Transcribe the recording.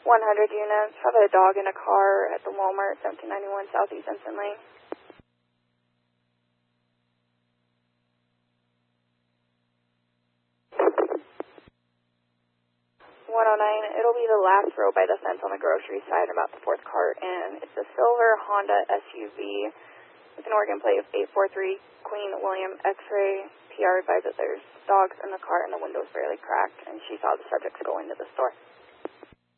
100 units. Have a dog in a car at the Walmart, 1791 Southeast Ensign Lane. 109, it'll be the last row by the fence on the grocery side, about the fourth cart, and it's a silver Honda SUV with an Oregon plate of 843 Queen William X-ray. PR advised that there's dogs in the car and the window's barely cracked, and she saw the subjects go into the store.